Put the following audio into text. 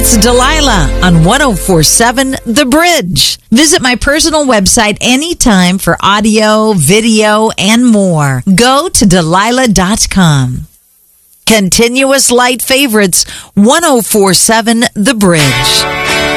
It's Delilah on 104.7 The Bridge. Visit my personal website anytime for audio, video, and more. Go to Delilah.com. Continuous light favorites, 104.7 The Bridge.